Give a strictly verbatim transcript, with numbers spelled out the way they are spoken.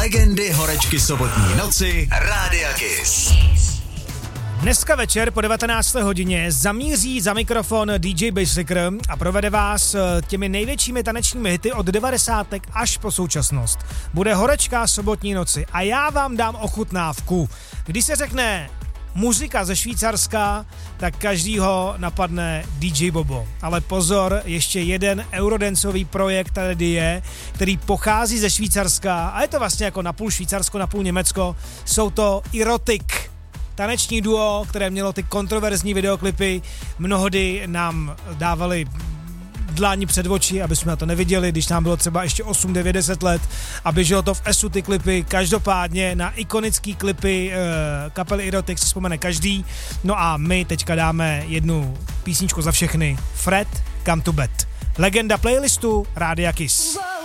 Legendy horečky sobotní noci Rádia Kiss. Dneska večer po devatenácté hodině zamíří za mikrofon D J Basslicker a provede vás těmi největšími tanečními hity od devadesátek až po současnost. Bude horečka sobotní noci a já vám dám ochutnávku. Když se řekne muzika ze Švýcarska, tak každýho napadne D J Bobo. Ale pozor, ještě jeden eurodancový projekt tady je, který pochází ze Švýcarska a je to vlastně jako napůl Švýcarsko, napůl Německo. Jsou to Erotic, taneční duo, které mělo ty kontroverzní videoklipy. Mnohdy nám dávali dláni před oči, aby jsme na to neviděli, když nám bylo třeba ještě osm, devět, deset let a běželo to v esu ty klipy. Každopádně na ikonický klipy e, kapely Erotic si vzpomene každý. No a my teďka dáme jednu písničku za všechny. Fred, Come to Bed. Legenda playlistu Rádia Kiss.